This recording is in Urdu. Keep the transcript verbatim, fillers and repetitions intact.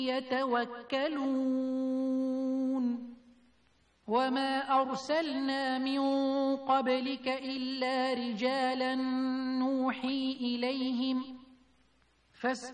يتوكلون وما أرسلنا من قبلك إلا رجالا نوحي إليهم